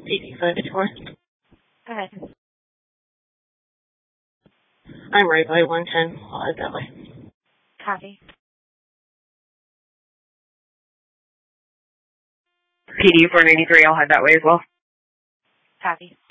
PD 584. Go ahead. I'm right by 110. I'll head that way. Copy. PD 493, I'll head that way as well. Copy.